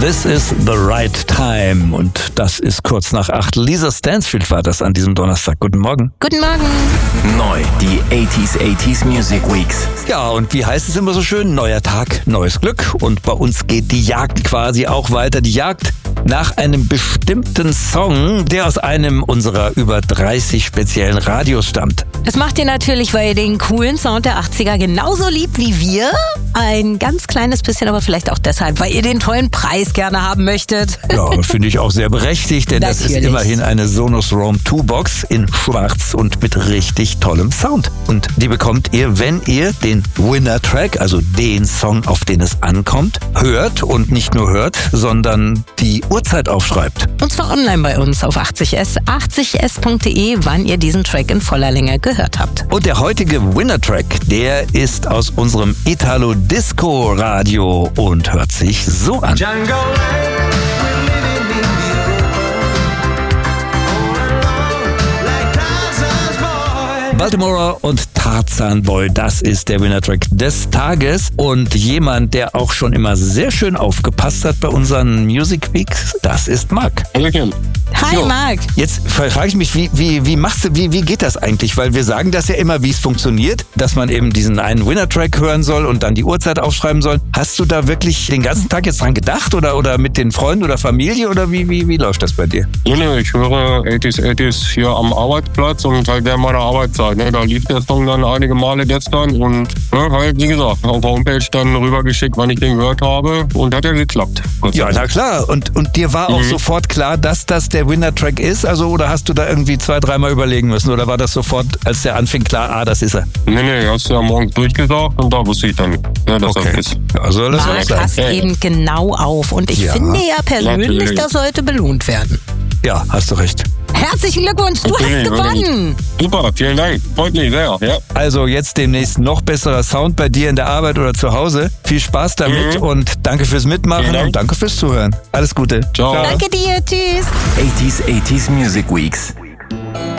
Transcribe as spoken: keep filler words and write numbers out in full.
This is the right time. Und das ist kurz nach acht. Lisa Stansfield war das an diesem Donnerstag. Guten Morgen. Guten Morgen. Neu, die achtziger achtziger Music Weeks. Ja, und wie heißt es immer so schön? Neuer Tag, neues Glück. Und bei uns geht die Jagd quasi auch weiter. Die Jagd nach einem bestimmten Song, der aus einem unserer über dreißig speziellen Radios stammt. Das macht ihr natürlich, weil ihr den coolen Sound der achtziger genauso liebt wie wir. Ein ganz kleines bisschen, aber vielleicht auch deshalb, weil ihr den tollen Preis gerne haben möchtet. Ja, finde ich auch sehr berechtigt, denn das ist immerhin eine Sonos Roam zwei Box in schwarz und mit richtig tollem Sound. Und die bekommt ihr, wenn ihr den Winner-Track, also den Song, auf den es ankommt, hört und nicht nur hört, sondern die Uhrzeit aufschreibt. Und zwar online bei uns auf achtzig S, achtzig S Punkt de, wann ihr diesen Track in voller Länge gehört habt. Und der heutige Winner-Track, der ist aus unserem Italo-Disco-Radio und hört sich so an. Django. Baltimore und Tarzan Boy, das ist der Winner-Track des Tages. Und jemand, der auch schon immer sehr schön aufgepasst hat bei unseren Music Weeks, das ist Marc. Hi Jo. Marc. Jetzt frage ich mich, wie, wie, wie machst du, wie, wie geht das eigentlich? Weil wir sagen das ja immer, wie es funktioniert, dass man eben diesen einen Winner-Track hören soll und dann die Uhrzeit aufschreiben soll. Hast du da wirklich den ganzen Tag jetzt dran gedacht oder, oder mit den Freunden oder Familie oder wie, wie, wie läuft das bei dir? Nee, nee, ich höre achtziger achtziger hier am Arbeitsplatz und halt während meiner Arbeitszeit. Ne? Da lief der Song dann einige Male gestern und ne, halt, wie gesagt, auf der Homepage dann rübergeschickt, wann ich den gehört habe und hat ja geklappt. Ja, na klar. Und, und dir war auch Mhm. sofort klar, dass das der Winner-Track ist? Also, oder hast du da irgendwie zwei, dreimal überlegen müssen? Oder war das sofort, als der anfing, klar, ah, das ist er? Nee, nee, hast du ja morgens durchgesagt und da wusste ich dann, ja, dass Okay. das ist. Ja, soll das auch Marc sein? passt eben genau auf. Und ich Ja. finde ja persönlich, Natürlich. das sollte belohnt werden. Ja, hast du recht. Herzlichen Glückwunsch, du Okay, hast gewonnen. Super, vielen Dank. Freut mich sehr. Ja. Also jetzt demnächst noch besserer Sound bei dir in der Arbeit oder zu Hause. Viel Spaß damit Mhm. und danke fürs Mitmachen Vielen Dank. und danke fürs Zuhören. Alles Gute. Ciao. Danke dir, tschüss. achtziger achtziger Music Weeks.